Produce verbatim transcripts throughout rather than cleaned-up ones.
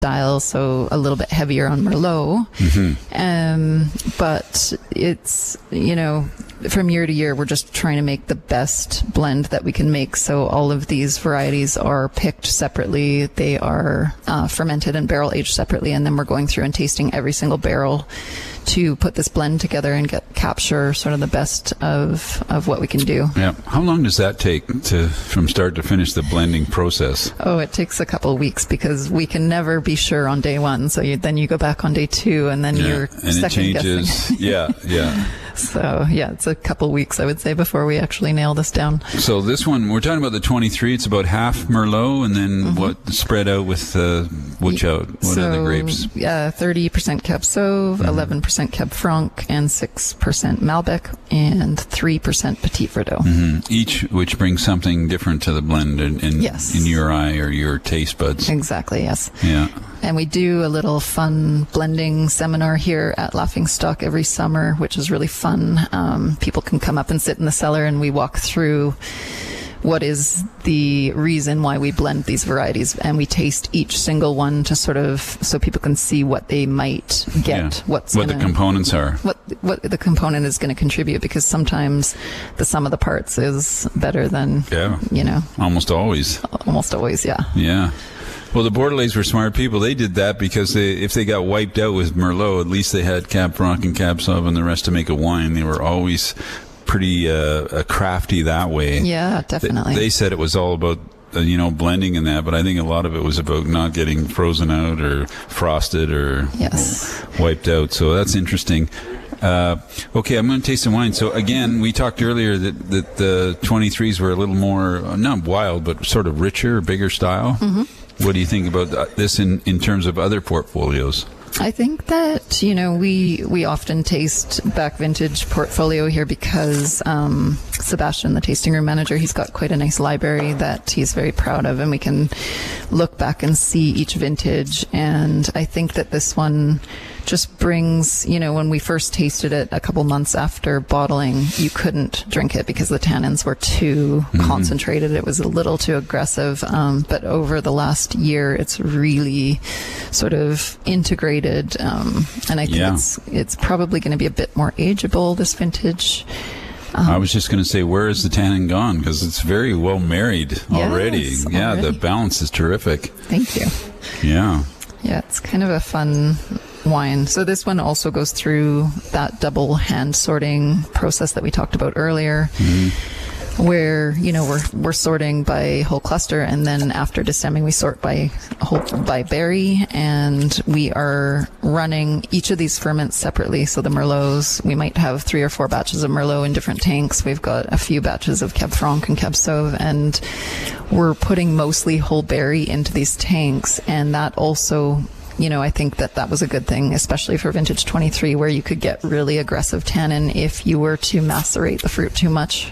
style, so a little bit heavier on Merlot. Mm-hmm. Um, but it's, you know, from year to year, we're just trying to make the best blend that we can make. So all of these varieties are picked separately. They are uh, fermented and barrel aged separately. And then we're going through and tasting every single barrel to put this blend together and get capture sort of the best of of what we can do. Yeah. How long does that take to from start to finish the blending process? Oh, it takes a couple of weeks because we can never be sure on day one. So you, then you go back on day two, and then yeah. you're and second it changes. guessing. yeah, yeah. So yeah, it's a couple of weeks, I would say, before we actually nail this down. So this one, we're talking about the twenty-three. It's about half Merlot, and then mm-hmm. what spread out with uh, which out? What so, are the grapes? Yeah, thirty percent Cab Sauv, mm-hmm. eleven percent Cab Franc, and six percent Malbec, and three percent Petit Verdot. Mm-hmm. Each which brings something different to the blend in, in, yes. in your eye or your taste buds. Exactly, yes. Yeah. And we do a little fun blending seminar here at Laughing Stock every summer, which is really fun. Um, people can come up and sit in the cellar, and we walk through what is the reason why we blend these varieties, and we taste each single one to sort of so people can see what they might get, yeah. what's what gonna, the components are, what what the component is going to contribute, because sometimes the sum of the parts is better than yeah, you know, almost always, almost always, yeah, yeah. Well, the Bordelaise were smart people. They did that because they, if they got wiped out with Merlot, at least they had Cab Franc and Cab Sauv and the rest to make a wine. They were always pretty uh, crafty that way. Yeah, definitely. They, they said it was all about, uh, you know, blending and that, but I think a lot of it was about not getting frozen out or frosted or yes. wiped out. So that's interesting. Uh, okay, I'm going to taste some wine. So again, we talked earlier that, that the twenty-threes were a little more, uh, not wild, but sort of richer, bigger style. Mm-hmm. What do you think about this in, in terms of other portfolios? I think that, you know, we we often taste back vintage portfolio here because um, Sebastian, the tasting room manager, he's got quite a nice library that he's very proud of, and we can look back and see each vintage. And I think that this one just brings, you know, when we first tasted it a couple months after bottling, you couldn't drink it because the tannins were too mm-hmm. concentrated. It was a little too aggressive. Um, but over the last year, it's really sort of integrated. Um, and I think yeah. it's, it's probably going to be a bit more ageable, this vintage. Um, I was just going to say, where is the tannin gone? Because it's very well married already. Yes, yeah, already. The balance is terrific. Thank you. Yeah. Yeah, it's kind of a fun wine. So this one also goes through that double hand sorting process that we talked about earlier, mm-hmm. where, you know, we're we're sorting by whole cluster, and then after destemming we sort by whole by berry, and we are running each of these ferments separately. So the Merlots, we might have three or four batches of Merlot in different tanks. We've got a few batches of Cab Franc and Cab Sauv, and we're putting mostly whole berry into these tanks, and that also, you know, I think that that was a good thing, especially for vintage twenty-three, where you could get really aggressive tannin if you were to macerate the fruit too much.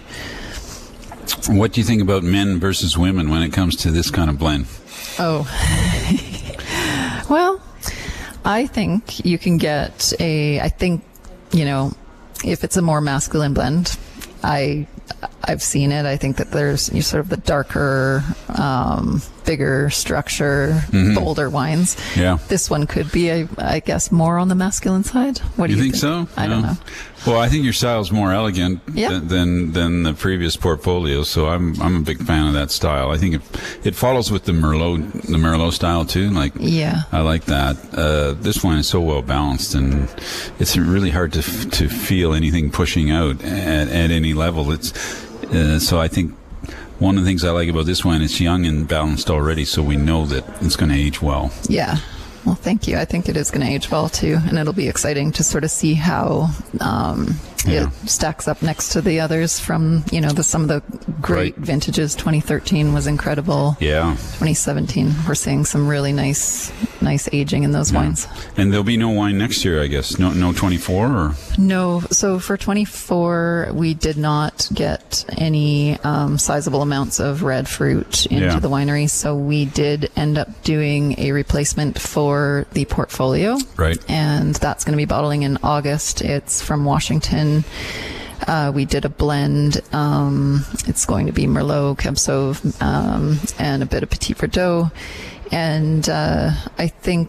What do you think about men versus women when it comes to this kind of blend? Oh, well, I think you can get a, I think, you know, if it's a more masculine blend, I, I've seen it. I think that there's you sort of the darker, um, bigger structure, mm-hmm. bolder wines. Yeah. This one could be, I, I guess, more on the masculine side. What do you, you think, think so? I no. don't know. Well, I think your style's more elegant yeah. th- than than the previous portfolio, so I'm I'm a big fan of that style. I think it it follows with the Merlot the Merlot style too. Like yeah, I like that. Uh, this wine is so well balanced, and it's really hard to f- to feel anything pushing out at, at any level. It's uh, so I think. One of the things I like about this wine, it's young and balanced already, so we know that it's going to age well. Yeah. Well, thank you. I think it is going to age well, too, and it'll be exciting to sort of see how um, yeah. it stacks up next to the others from, you know, the, some of the great right. vintages. twenty thirteen was incredible. Yeah. twenty seventeen, we're seeing some really nice nice aging in those yeah. wines. And there'll be no wine next year, I guess. No no twenty-four? Or? No. So for twenty-four, we did not get any um, sizable amounts of red fruit into yeah. the winery, so we did end up doing a replacement for the portfolio. Right. And that's going to be bottling in August. It's from Washington. Uh, we did a blend. Um, it's going to be Merlot, Cab Sauv, um, and a bit of Petit Verdot. And uh, I think